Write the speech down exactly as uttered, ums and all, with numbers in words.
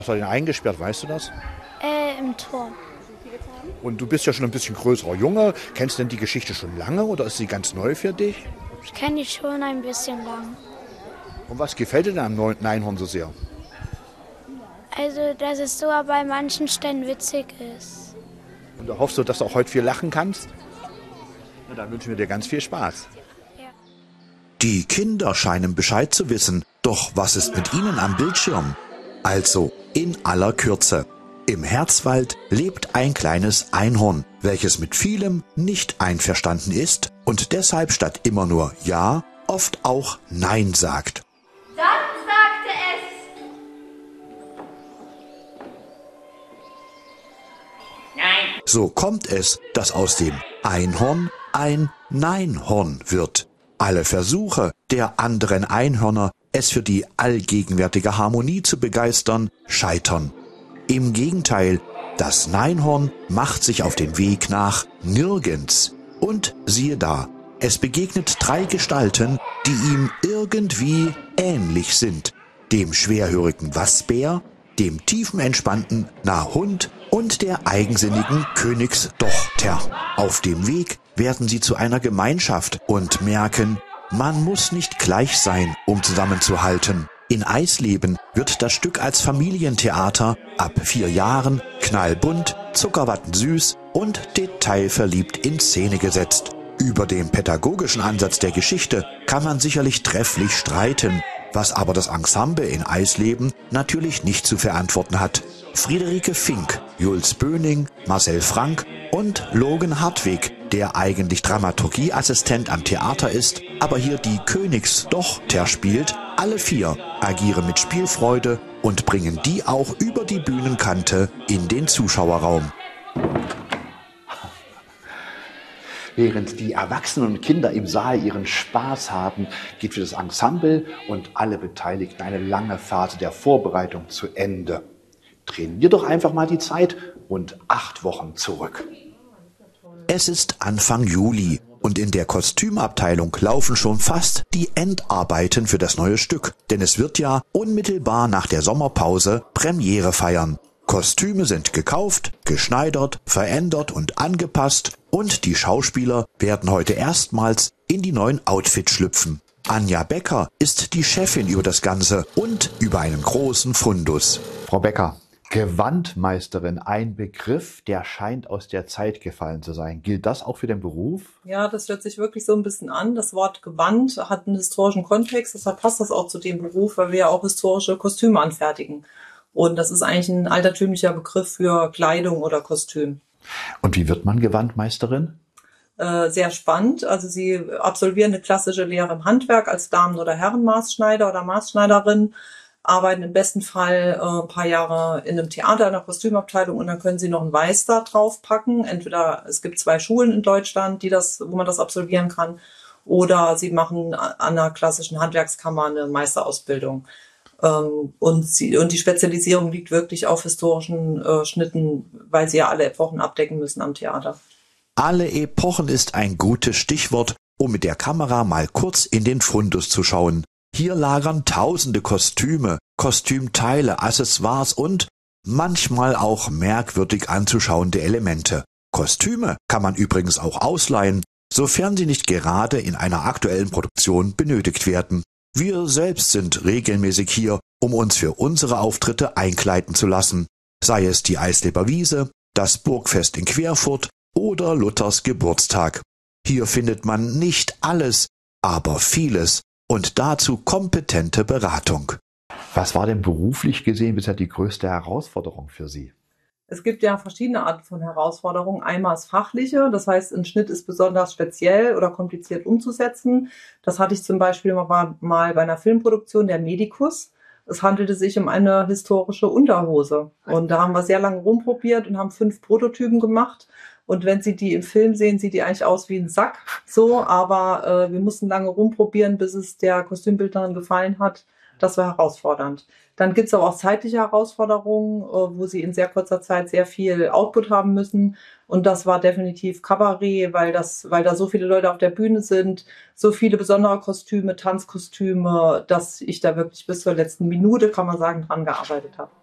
Was war denn eingesperrt, weißt du das? Äh, im Turm. Und du bist ja schon ein bisschen größerer Junge. Kennst du denn die Geschichte schon lange oder ist sie ganz neu für dich? Ich kenne die schon ein bisschen lang. Und was gefällt dir denn am Neu- Neinhorn so sehr? Also, dass es so bei manchen Stellen witzig ist. Und da hoffst du, dass du auch heute viel lachen kannst? Na, dann wünschen wir dir ganz viel Spaß. Ja. Die Kinder scheinen Bescheid zu wissen. Doch was ist mit ihnen am Bildschirm? Also, in aller Kürze. Im Herzwald lebt ein kleines Einhorn, welches mit vielem nicht einverstanden ist und deshalb statt immer nur Ja, oft auch Nein sagt. Dann sagte es: Nein. So kommt es, dass aus dem Einhorn ein Neinhorn wird. Alle Versuche der anderen Einhörner, es für die allgegenwärtige Harmonie zu begeistern, scheitern. Im Gegenteil, das Neinhorn macht sich auf den Weg nach nirgends. Und siehe da, es begegnet drei Gestalten, die ihm irgendwie ähnlich sind. Dem schwerhörigen Wasbär, dem tiefenentspannten Nahhund und der eigensinnigen Königstochter. Auf dem Weg werden sie zu einer Gemeinschaft und merken, man muss nicht gleich sein, um zusammenzuhalten. In Eisleben wird das Stück als Familientheater ab vier Jahren knallbunt, zuckerwattensüß und detailverliebt in Szene gesetzt. Über den pädagogischen Ansatz der Geschichte kann man sicherlich trefflich streiten, was aber das Ensemble in Eisleben natürlich nicht zu verantworten hat. Friederike Fink, Jules Böning, Marcel Frank und Logan Hartwig, der eigentlich Dramaturgieassistent am Theater ist, aber hier die Königstochter spielt, alle vier agieren mit Spielfreude und bringen die auch über die Bühnenkante in den Zuschauerraum. Während die Erwachsenen und Kinder im Saal ihren Spaß haben, geht für das Ensemble und alle Beteiligten eine lange Phase der Vorbereitung zu Ende. Drehen wir doch einfach mal die Zeit und acht Wochen zurück. Es ist Anfang Juli und in der Kostümabteilung laufen schon fast die Endarbeiten für das neue Stück, denn es wird ja unmittelbar nach der Sommerpause Premiere feiern. Kostüme sind gekauft, geschneidert, verändert und angepasst und die Schauspieler werden heute erstmals in die neuen Outfits schlüpfen. Anja Becker ist die Chefin über das Ganze und über einen großen Fundus. Frau Becker, Gewandmeisterin, ein Begriff, der scheint aus der Zeit gefallen zu sein. Gilt das auch für den Beruf? Ja, das hört sich wirklich so ein bisschen an. Das Wort Gewand hat einen historischen Kontext, deshalb passt das auch zu dem Beruf, weil wir ja auch historische Kostüme anfertigen. Und das ist eigentlich ein altertümlicher Begriff für Kleidung oder Kostüm. Und wie wird man Gewandmeisterin? Äh, sehr spannend. Also Sie absolvieren eine klassische Lehre im Handwerk als Damen- oder Herrenmaßschneider oder Maßschneiderin, arbeiten im besten Fall äh, ein paar Jahre in einem Theater, in einer Kostümabteilung und dann können Sie noch einen Weißstar draufpacken. Entweder es gibt zwei Schulen in Deutschland, die das, wo man das absolvieren kann, oder Sie machen an einer klassischen Handwerkskammer eine Meisterausbildung. Ähm, und, sie, und die Spezialisierung liegt wirklich auf historischen äh, Schnitten, weil Sie ja alle Epochen abdecken müssen am Theater. Alle Epochen ist ein gutes Stichwort, um mit der Kamera mal kurz in den Fundus zu schauen. Hier lagern tausende Kostüme, Kostümteile, Accessoires und manchmal auch merkwürdig anzuschauende Elemente. Kostüme kann man übrigens auch ausleihen, sofern sie nicht gerade in einer aktuellen Produktion benötigt werden. Wir selbst sind regelmäßig hier, um uns für unsere Auftritte einkleiden zu lassen. Sei es die Eisleber Wiese, das Burgfest in Querfurt oder Luthers Geburtstag. Hier findet man nicht alles, aber vieles. Und dazu kompetente Beratung. Was war denn beruflich gesehen bisher die größte Herausforderung für Sie? Es gibt ja verschiedene Arten von Herausforderungen. Einmal das Fachliche, das heißt, ein Schnitt ist besonders speziell oder kompliziert umzusetzen. Das hatte ich zum Beispiel mal, mal bei einer Filmproduktion, der Medikus. Es handelte sich um eine historische Unterhose. Und da haben wir sehr lange rumprobiert und haben fünf Prototypen gemacht. Und wenn Sie die im Film sehen, sieht die eigentlich aus wie ein Sack. So, aber äh, wir mussten lange rumprobieren, bis es der Kostümbildnerin gefallen hat. Das war herausfordernd. Dann gibt es aber auch zeitliche Herausforderungen, äh, wo Sie in sehr kurzer Zeit sehr viel Output haben müssen. Und das war definitiv Kabarett, weil das, weil da so viele Leute auf der Bühne sind, so viele besondere Kostüme, Tanzkostüme, dass ich da wirklich bis zur letzten Minute, kann man sagen, dran gearbeitet habe.